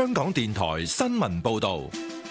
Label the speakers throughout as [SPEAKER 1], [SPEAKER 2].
[SPEAKER 1] 香港電台新聞報道。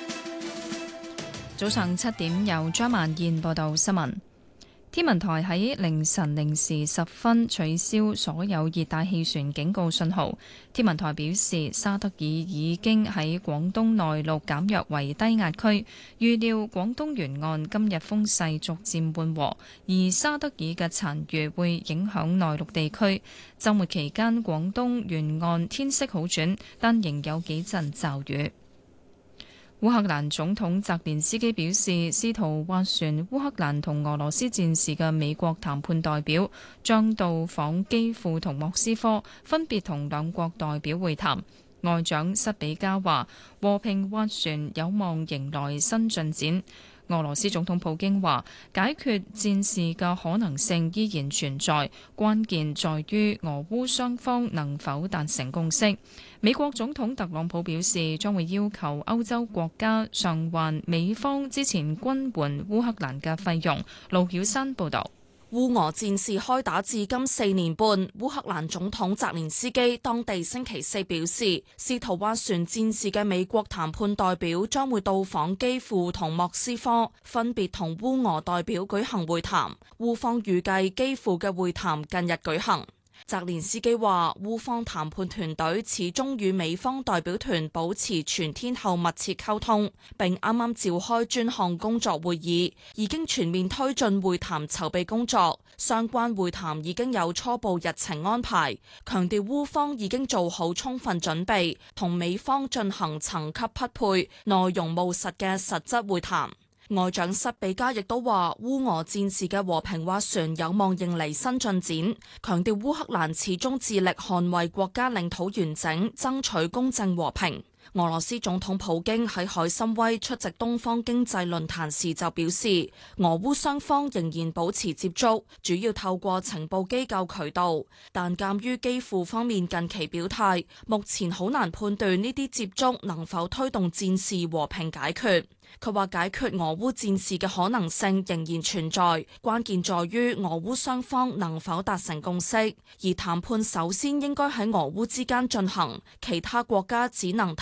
[SPEAKER 2] 早上7點，由張萬燕報道新聞。天文台喺凌晨0時10分取消所有熱帶氣旋警告信號。天文台表示，沙德爾已經喺廣東內陸減弱為低壓區，預料廣東沿岸今日風勢逐漸緩和，而沙德爾嘅殘餘會影響內陸地區。週末期間，廣東沿岸天色好轉，但仍有幾陣驟雨。烏克蘭總統澤連斯基表示，試圖斡旋烏克蘭同俄羅斯戰事嘅美國談判代表將到訪基輔同莫斯科，分別同兩國代表會談。外長塞比加話，和平斡旋有望迎來新進展。俄羅斯總統普京話，解決戰事嘅可能性依然存在，關鍵在於俄烏雙方能否達成共識。美國總統特朗普表示，將會要求歐洲國家償還美方之前軍援烏克蘭嘅費用。盧曉山報導。
[SPEAKER 3] 烏俄戰事開打至今4年半，烏克蘭總統澤連斯基當地星期四表示，試圖斡旋戰事嘅美國談判代表將會到訪基輔同莫斯科，分別同烏俄代表舉行會談。烏方預計基輔嘅會談近日舉行。澤連斯基話，烏方談判團隊始終與美方代表團保持全天候密切溝通，並啱啱召開專項工作會議，已經全面推進會談籌備工作。相關會談已經有初步日程安排，強調烏方已經做好充分準備，同美方進行層級匹配、內容務實嘅實質會談。外長塞比加亦都話，烏俄戰事嘅和平斡旋有望迎嚟新進展，強調烏克蘭始終致力捍衛國家領土完整，爭取公正和平。俄羅斯總統普京喺海參崴出席東方經濟論壇時就表示，俄烏雙方仍然保持接觸，主要透過情報機構渠道，但鑑於基輔方面近期表態，目前好難判斷呢啲接觸能否推動戰事和平解決。佢話解決俄烏戰事嘅可能性仍然存在，關鍵在於俄烏雙方能否達成共識，而談判首先應該喺俄烏之間進行，其他國家只能